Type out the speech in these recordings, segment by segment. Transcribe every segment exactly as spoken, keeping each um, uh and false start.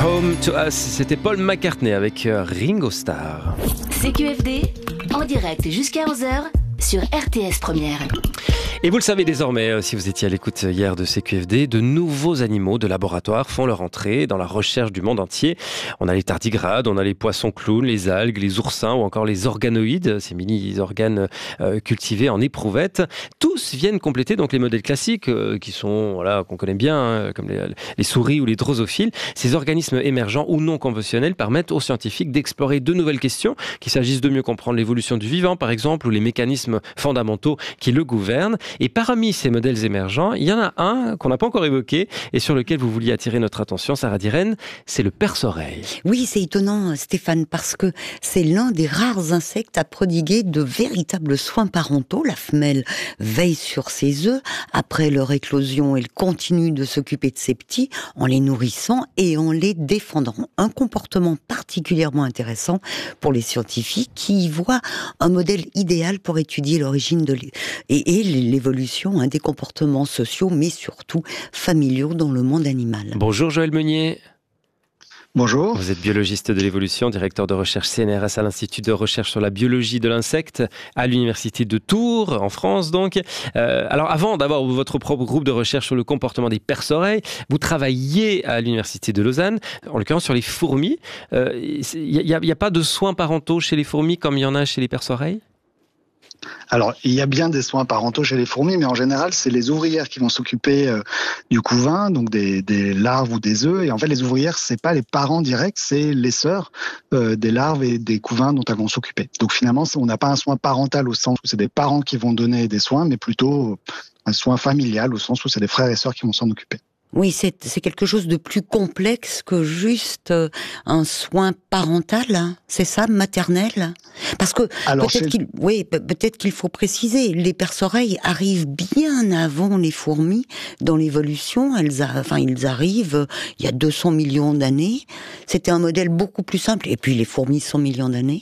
Home to Us, c'était Paul McCartney avec Ringo Starr. C Q F D, en direct jusqu'à onze heures sur R T S Première. Et vous le savez désormais, si vous étiez à l'écoute hier de C Q F D, de nouveaux animaux de laboratoire font leur entrée dans la recherche du monde entier. On a les tardigrades, on a les poissons clowns, les algues, les oursins ou encore les organoïdes, ces mini-organes euh, cultivés en éprouvettes. Tous viennent compléter donc les modèles classiques euh, qui sont, voilà, qu'on connaît bien, hein, comme les, les souris ou les drosophiles. Ces organismes émergents ou non conventionnels permettent aux scientifiques d'explorer de nouvelles questions, qu'il s'agisse de mieux comprendre l'évolution du vivant par exemple, ou les mécanismes fondamentaux qui le gouvernent. Et parmi ces modèles émergents, il y en a un qu'on n'a pas encore évoqué et sur lequel vous vouliez attirer notre attention, Sarah Diren, c'est le perce-oreille. Oui, c'est étonnant, Stéphane, parce que c'est l'un des rares insectes à prodiguer de véritables soins parentaux. La femelle veille sur ses œufs. Après leur éclosion, elle continue de s'occuper de ses petits en les nourrissant et en les défendant. Un comportement particulièrement intéressant pour les scientifiques qui y voient un modèle idéal pour étudier l'origine de l'é... et, et l'évolution hein, des comportements sociaux, mais surtout familiaux dans le monde animal. Bonjour Joël Meunier. Bonjour. Vous êtes biologiste de l'évolution, directeur de recherche C N R S à l'Institut de recherche sur la biologie de l'insecte à l'Université de Tours, en France donc. Euh, alors avant d'avoir votre propre groupe de recherche sur le comportement des perce-oreilles, vous travaillez à l'Université de Lausanne, en l'occurrence sur les fourmis. Il euh, n'y a, a pas de soins parentaux chez les fourmis comme il y en a chez les perce-oreilles ? Alors, il y a bien des soins parentaux chez les fourmis, mais en général, c'est les ouvrières qui vont s'occuper euh, du couvain, donc des, des larves ou des œufs. Et en fait, les ouvrières, c'est pas les parents directs, c'est les sœurs euh, des larves et des couvains dont elles vont s'occuper. Donc finalement, on n'a pas un soin parental au sens où c'est des parents qui vont donner des soins, mais plutôt un soin familial au sens où c'est des frères et sœurs qui vont s'en occuper. Oui, c'est, c'est quelque chose de plus complexe que juste euh, un soin parental, hein, c'est ça, maternel. Parce que Alors, peut-être, qu'il, oui, peut-être qu'il faut préciser, les perce-oreilles arrivent bien avant les fourmis dans l'évolution. Elles a, enfin, ils arrivent euh, il y a deux cents millions d'années. C'était un modèle beaucoup plus simple. Et puis les fourmis, cent millions d'années.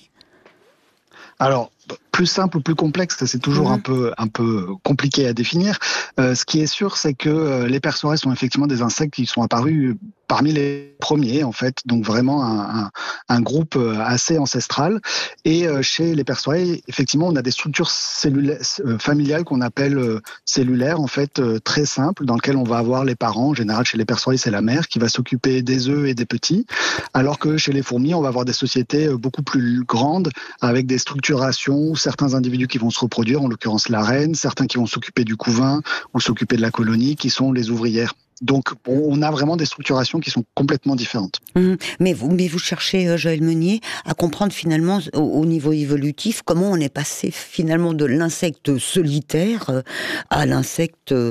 Alors, plus simple ou plus complexe, c'est toujours mmh. un peu un peu compliqué à définir. Euh, ce qui est sûr, c'est que euh, les perce-oreilles sont effectivement des insectes qui sont apparus parmi les premiers, en fait, donc vraiment un, un, un groupe assez ancestral. Et euh, chez les perce-oreilles, effectivement, on a des structures cellulaires, euh, familiales qu'on appelle euh, cellulaires, en fait, euh, très simples, dans lesquelles on va avoir les parents. En général, chez les perce-oreilles, c'est la mère qui va s'occuper des œufs et des petits, alors que chez les fourmis, on va avoir des sociétés beaucoup plus grandes, avec des structurations, certains individus qui vont se reproduire, en l'occurrence la reine, certains qui vont s'occuper du couvain ou s'occuper de la colonie, qui sont les ouvrières. Donc, on a vraiment des structurations qui sont complètement différentes. Mmh. Mais, vous, mais vous cherchez, euh, Joël Meunier, à comprendre finalement, au, au niveau évolutif, comment on est passé finalement de l'insecte solitaire euh, à l'insecte euh,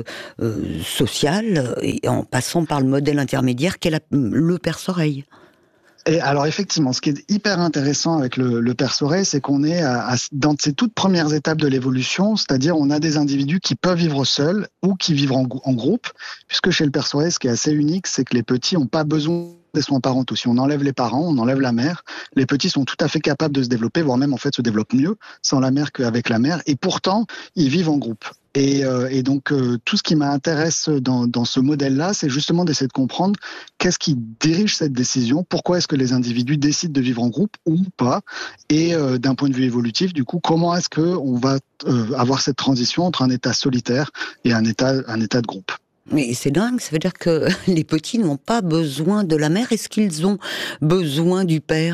social, et en passant par le modèle intermédiaire qu'est la, le perce-oreille. Et alors effectivement, ce qui est hyper intéressant avec le, le perce-oreille, c'est qu'on est à, à, dans ces toutes premières étapes de l'évolution, c'est-à-dire on a des individus qui peuvent vivre seuls ou qui vivent en, en groupe, puisque chez le perce-oreille, ce qui est assez unique, c'est que les petits n'ont pas besoin des soins parentaux. Si on enlève les parents, on enlève la mère, les petits sont tout à fait capables de se développer, voire même en fait se développent mieux sans la mère qu'avec la mère, et pourtant ils vivent en groupe. Et, euh, et donc euh, tout ce qui m'intéresse dans, dans ce modèle-là, c'est justement d'essayer de comprendre qu'est-ce qui dirige cette décision, pourquoi est-ce que les individus décident de vivre en groupe ou pas, et euh, d'un point de vue évolutif, du coup, comment est-ce que on va euh, avoir cette transition entre un état solitaire et un état, un état de groupe. Mais c'est dingue, ça veut dire que les petits n'ont pas besoin de la mère. Est-ce qu'ils ont besoin du père ?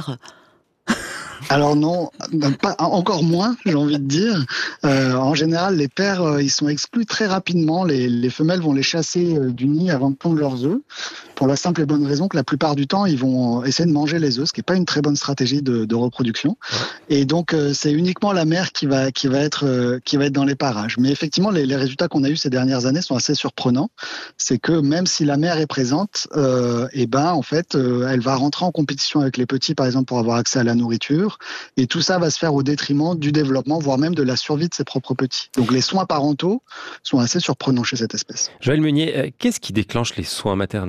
Alors non, pas, encore moins, j'ai envie de dire. Euh, en général, les pères, euh, ils sont exclus très rapidement. Les, les femelles vont les chasser euh, du nid avant de pondre leurs œufs, pour la simple et bonne raison que la plupart du temps, ils vont essayer de manger les œufs, ce qui n'est pas une très bonne stratégie de, de reproduction. Ouais. Et donc, euh, c'est uniquement la mère qui va, qui va être, euh, qui va être dans les parages. Mais effectivement, les, les résultats qu'on a eus ces dernières années sont assez surprenants. C'est que même si la mère est présente, euh, et ben, en fait, euh, elle va rentrer en compétition avec les petits, par exemple, pour avoir accès à la nourriture. Et tout ça va se faire au détriment du développement, voire même de la survie de ses propres petits. Donc les soins parentaux sont assez surprenants chez cette espèce. Joël Meunier, qu'est-ce qui déclenche les soins maternels ?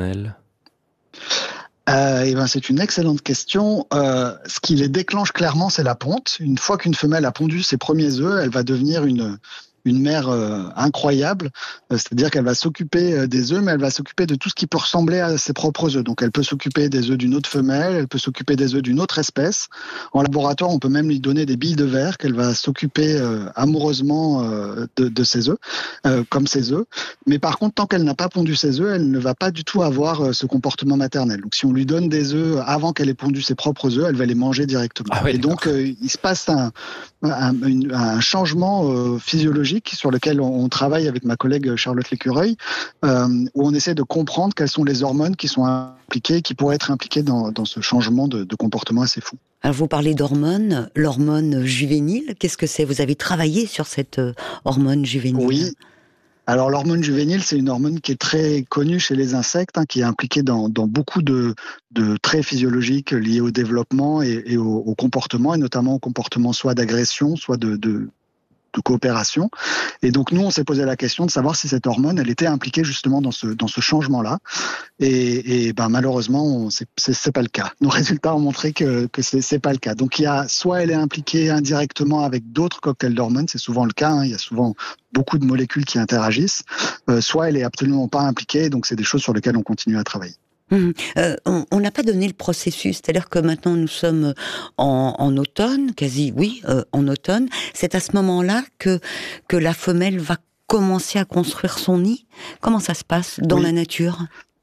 Euh, et ben c'est une excellente question. Euh, ce qui les déclenche clairement, c'est la ponte. Une fois qu'une femelle a pondu ses premiers œufs, elle va devenir une une mère euh, incroyable, euh, c'est-à-dire qu'elle va s'occuper euh, des œufs, mais elle va s'occuper de tout ce qui peut ressembler à ses propres œufs. Donc elle peut s'occuper des œufs d'une autre femelle, elle peut s'occuper des œufs d'une autre espèce. En laboratoire, on peut même lui donner des billes de verre qu'elle va s'occuper euh, amoureusement euh, de, de ses œufs, euh, comme ses œufs. Mais par contre, tant qu'elle n'a pas pondu ses œufs, elle ne va pas du tout avoir euh, ce comportement maternel. Donc si on lui donne des œufs avant qu'elle ait pondu ses propres œufs, elle va les manger directement. Ah ouais, Et donc euh, il se passe un, un, une, un changement euh, physiologique sur lequel on travaille avec ma collègue Charlotte Lécureuil, euh, où on essaie de comprendre quelles sont les hormones qui sont impliquées, qui pourraient être impliquées dans, dans ce changement de, de comportement assez fou. Alors vous parlez d'hormones, l'hormone juvénile, qu'est-ce que c'est? Vous avez travaillé sur cette euh, hormone juvénile? Oui. Alors l'hormone juvénile, c'est une hormone qui est très connue chez les insectes, hein, qui est impliquée dans, dans beaucoup de, de traits physiologiques liés au développement et, et au, au comportement, et notamment au comportement soit d'agression, soit de, de de coopération. Et donc, nous, on s'est posé la question de savoir si cette hormone, elle était impliquée justement dans ce, dans ce changement-là. Et, et ben, malheureusement, c'est, c'est, c'est pas le cas. Nos résultats ont montré que, que c'est, c'est pas le cas. Donc, il y a, soit elle est impliquée indirectement avec d'autres cocktails d'hormones, c'est souvent le cas, hein, il y a souvent beaucoup de molécules qui interagissent, euh, soit elle est absolument pas impliquée, donc c'est des choses sur lesquelles on continue à travailler. Mmh. Euh, on n'a pas donné le processus, c'est-à-dire que maintenant nous sommes en, en automne, quasi, oui, euh, en automne. C'est à ce moment-là que que la femelle va commencer à construire son nid. Comment ça se passe dans oui. la nature ?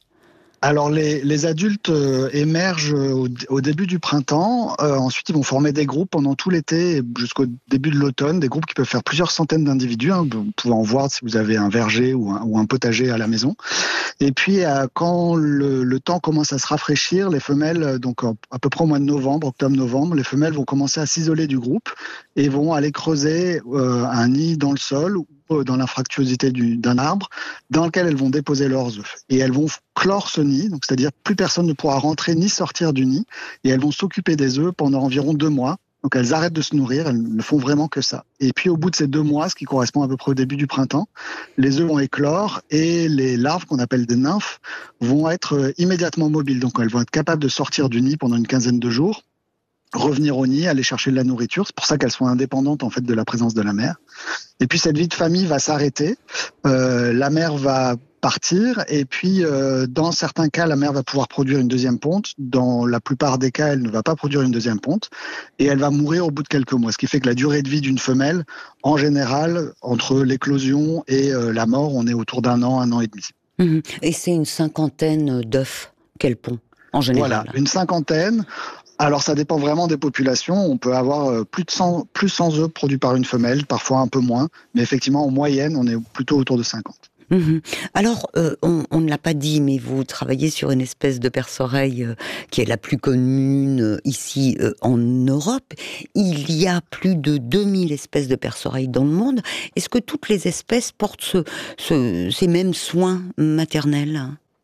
Alors les, les adultes euh, émergent au, au début du printemps, euh, ensuite ils vont former des groupes pendant tout l'été jusqu'au début de l'automne, des groupes qui peuvent faire plusieurs centaines d'individus, hein, vous pouvez en voir si vous avez un verger ou un, ou un potager à la maison. Et puis euh, quand le, le temps commence à se rafraîchir, les femelles, donc à peu près au mois de novembre, octobre-novembre, les femelles vont commencer à s'isoler du groupe et vont aller creuser euh, un nid dans le sol, dans l'infractuosité du, d'un arbre, dans lequel elles vont déposer leurs œufs. Et elles vont clore ce nid, donc c'est-à-dire plus personne ne pourra rentrer ni sortir du nid, et elles vont s'occuper des œufs pendant environ deux mois. Donc elles arrêtent de se nourrir, elles ne font vraiment que ça. Et puis au bout de ces deux mois, ce qui correspond à peu près au début du printemps, les œufs vont éclore et les larves, qu'on appelle des nymphes, vont être immédiatement mobiles. Donc elles vont être capables de sortir du nid pendant une quinzaine de jours, revenir au nid, aller chercher de la nourriture. C'est pour ça qu'elles sont indépendantes en fait de la présence de la mère. Et puis cette vie de famille va s'arrêter. Euh, la mère va partir et puis euh, dans certains cas la mère va pouvoir produire une deuxième ponte. Dans la plupart des cas elle ne va pas produire une deuxième ponte et elle va mourir au bout de quelques mois. Ce qui fait que la durée de vie d'une femelle, en général, entre l'éclosion et euh, la mort, on est autour d'un an, un an et demi. Mmh. Et c'est une cinquantaine d'œufs qu'elle pond en général. Voilà, une cinquantaine. Alors ça dépend vraiment des populations, on peut avoir plus de cent, plus cent œufs produits par une femelle, parfois un peu moins, mais effectivement en moyenne on est plutôt autour de cinquante. Mmh. Alors, euh, on, on ne l'a pas dit, mais vous travaillez sur une espèce de perce-oreille euh, qui est la plus commune euh, ici euh, en Europe. Il y a plus de deux mille espèces de perce-oreilles dans le monde. Est-ce que toutes les espèces portent ce, ce, ces mêmes soins maternels ?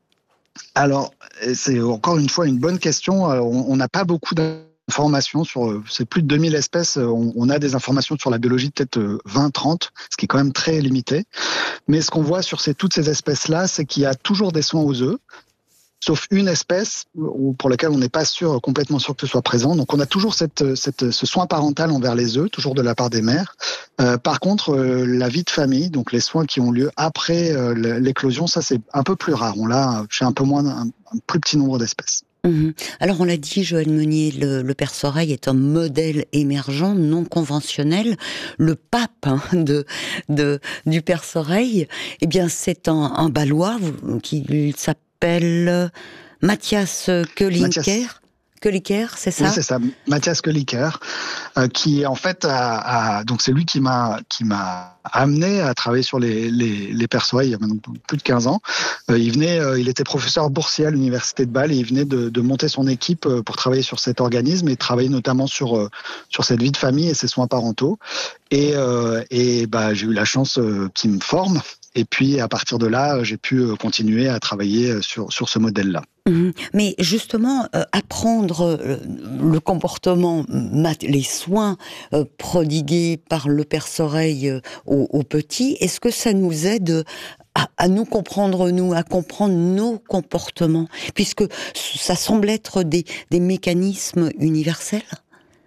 Alors, c'est encore une fois une bonne question. On n'a pas beaucoup d'informations sur, c'est plus de deux mille espèces. On, on a des informations sur la biologie, peut-être vingt, trente, ce qui est quand même très limité. Mais ce qu'on voit sur ces, toutes ces espèces-là, c'est qu'il y a toujours des soins aux œufs, sauf une espèce pour laquelle on n'est pas sûr, complètement sûr que ce soit présent. Donc on a toujours cette, cette, ce soin parental envers les œufs, toujours de la part des mères. Euh, par contre, euh, la vie de famille, donc les soins qui ont lieu après euh, l'éclosion, ça c'est un peu plus rare. On l'a chez un peu moins, un, un plus petit nombre d'espèces. Mmh. Alors on l'a dit, Joël Meunier, le, le perce-oreille est un modèle émergent, non conventionnel. Le pape hein, de, de, du perce-oreille, eh bien c'est un, un Balois qui s'appelle Mathias Kölliker. Kölliker, c'est ça ? Oui, c'est ça, Mathias Kölliker, euh, qui en fait a, a donc c'est lui qui m'a qui m'a amené à travailler sur les les, les perce-oreilles il y a maintenant plus de quinze ans. Euh, il venait, euh, il était professeur boursier à l'université de Bâle et il venait de, de monter son équipe pour travailler sur cet organisme et travailler notamment sur euh, sur cette vie de famille et ses soins parentaux. Et euh, et bah j'ai eu la chance euh, qu'il me forme. Et puis, à partir de là, j'ai pu continuer à travailler sur, sur ce modèle-là. Mmh. Mais justement, euh, apprendre euh, le comportement, les soins euh, prodigués par le perce-oreille euh, aux, aux petits, est-ce que ça nous aide à, à nous comprendre, nous, à comprendre nos comportements, puisque ça semble être des, des mécanismes universels ?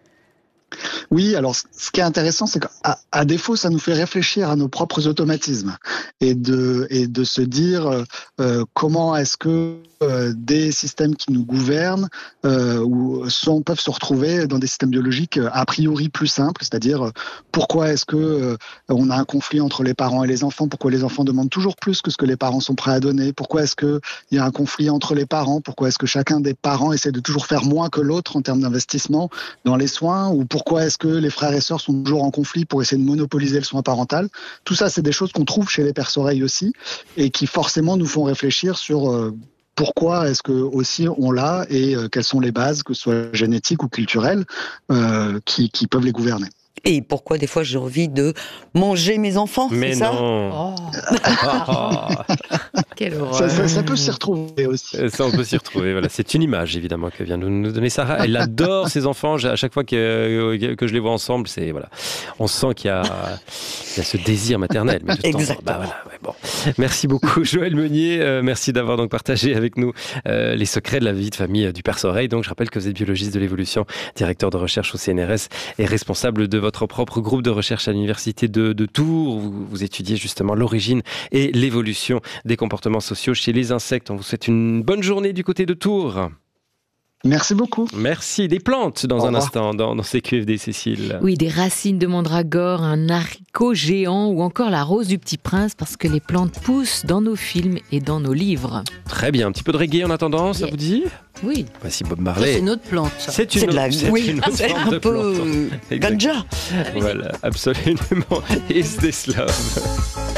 Oui, alors ce qui est intéressant, c'est qu'à à défaut, ça nous fait réfléchir à nos propres automatismes et de, et de se dire euh, comment est-ce que euh, des systèmes qui nous gouvernent euh, ou sont, peuvent se retrouver dans des systèmes biologiques a priori plus simples, c'est-à-dire pourquoi est-ce que euh, on a un conflit entre les parents et les enfants, pourquoi les enfants demandent toujours plus que ce que les parents sont prêts à donner, pourquoi est-ce qu'il y a un conflit entre les parents, pourquoi est-ce que chacun des parents essaie de toujours faire moins que l'autre en termes d'investissement dans les soins, ou pourquoi est-ce que les frères et sœurs sont toujours en conflit pour essayer de monopoliser le soin parental. Tout ça, c'est des choses qu'on trouve chez les perce-oreilles aussi et qui forcément nous font réfléchir sur euh, pourquoi est-ce que aussi on l'a et euh, quelles sont les bases, que ce soit génétiques ou culturelles, euh, qui, qui peuvent les gouverner. Et pourquoi des fois j'ai envie de manger mes enfants, Mais c'est ça? non. Oh. Quelle horreur. Ça, ça, ça peut s'y retrouver aussi. Ça, on peut s'y retrouver. Voilà, c'est une image évidemment que vient de nous donner Sarah. Elle adore ses enfants. À chaque fois que, que je les vois ensemble, c'est voilà, on sent qu'il y a, il y a ce désir maternel. Mais de temps en temps, bah voilà, ouais, bon. Merci beaucoup, Joël Meunier. Euh, merci d'avoir donc partagé avec nous euh, les secrets de la vie de famille du perce-oreille. Donc, je rappelle que vous êtes biologiste de l'évolution, directeur de recherche au C N R S et responsable de votre propre groupe de recherche à l'université de, de Tours. Vous, vous étudiez justement l'origine et l'évolution des comportements sociaux chez les insectes. On vous souhaite une bonne journée du côté de Tours. Merci beaucoup. Merci. Des plantes dans Au un revoir. instant dans, dans C Q F D, Cécile. Oui, des racines de mandragore, un haricot géant ou encore la rose du Petit Prince, parce que les plantes poussent dans nos films et dans nos livres. Très bien. Un petit peu de reggae en attendant, ça Yeah. vous dit? Oui. Voici Bob Ça, Marley. c'est une autre plante. ça. C'est une, C'est de la, c'est oui, une autre c'est forme de un peu plante. euh, Exact. ganja. Voilà, absolument. Is this love?